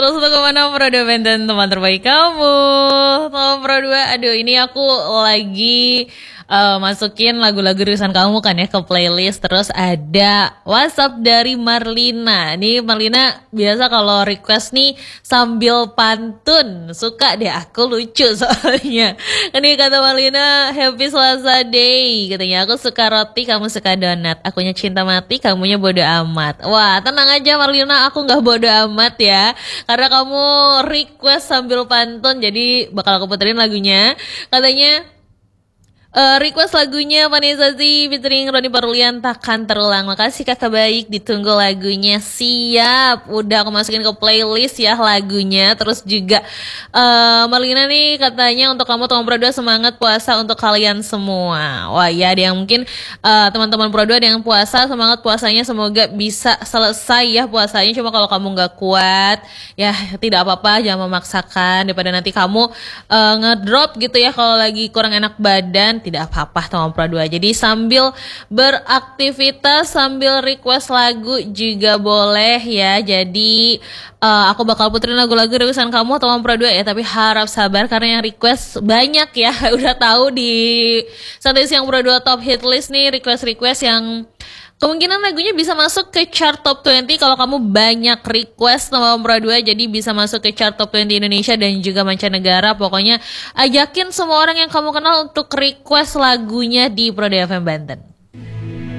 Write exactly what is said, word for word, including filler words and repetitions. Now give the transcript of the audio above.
seratus satu koma enam Pro dua Banten, teman terbaik kamu. Teman Pro dua, aduh ini aku lagi uh, masukin lagu-lagu rilisan kamu kan ya ke playlist. Terus ada WhatsApp dari Marlina. Nih Marlina biasa kalau request nih sambil pantun. Suka deh aku, lucu soalnya. Ini kata Marlina, happy Selasa day. Katanya aku suka roti, kamu suka donat. Akunya cinta mati, kamunya bodo amat. Wah tenang aja Marlina, aku gak bodo amat ya. Karena kamu request sambil pantun, jadi bakal aku puterin lagunya. Katanya Uh, request lagunya Vanessa Z featuring Roni Parulian, takkan terulang. Makasih kakak baik, ditunggu lagunya. Siap, udah aku masukin ke playlist ya lagunya. Terus juga uh, Marlina nih katanya untuk kamu teman Pro dua, semangat puasa untuk kalian semua. Wah ya, ada yang mungkin uh, teman-teman Pro dua ada yang puasa, semangat puasanya, semoga bisa selesai ya puasanya. Cuma kalau kamu gak kuat ya tidak apa-apa, jangan memaksakan daripada nanti kamu uh, ngedrop gitu ya kalau lagi kurang enak badan. Tidak apa-apa teman Pro dua. Jadi sambil beraktivitas, sambil request lagu juga boleh ya. Jadi uh, aku bakal puterin lagu-lagu rilisan kamu teman Pro dua ya. Tapi harap sabar karena yang request banyak ya. Udah tahu di Santai Siang Pro dua Top Hit List nih, request-request yang kemungkinan lagunya bisa masuk ke chart top dua puluh kalau kamu banyak request sama Pro dua. Jadi bisa masuk ke chart top dua puluh Indonesia dan juga mancanegara. Pokoknya ajakin semua orang yang kamu kenal untuk request lagunya di Pro dua F M Banten.